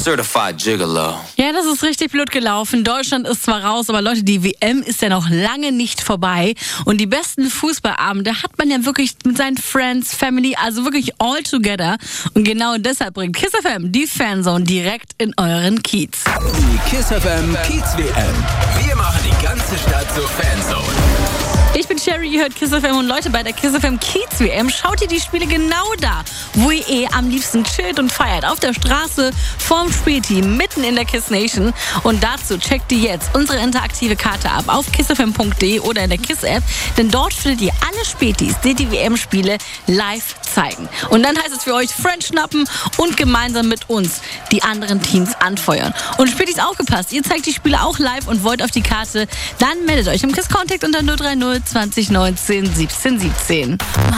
Certified Gigolo. Ja, das ist richtig blöd gelaufen. Deutschland ist zwar raus, aber Leute, die WM ist ja noch lange nicht vorbei. Und die besten Fußballabende hat man ja wirklich mit seinen Friends, Family, also wirklich all together. Und genau deshalb bringt Kiss FM die Fanzone direkt in euren Kiez. Die Kiss FM Kiez WM. Wir machen die ganze Stadt zur Fanzone. Ich bin Sherry, ihr hört Kiss FM und Leute, bei der Kiss FM Kiez WM schaut ihr die Spiele genau da, wo ihr am liebsten chillt und feiert. Auf der Straße, vorm Spielteam, mitten in der Kiss Nation. Und dazu checkt ihr jetzt unsere interaktive Karte ab auf kissfm.de oder in der Kiss App, denn dort findet ihr alle Spätis, die die WM-Spiele live zeigen. Und dann heißt es für euch Friends schnappen und gemeinsam mit uns die anderen Teams anfeuern. Und Spätis, aufgepasst, ihr zeigt die Spiele auch live und wollt auf die Karte, dann meldet euch im Kiss Contact unter 030 20 19 17 17.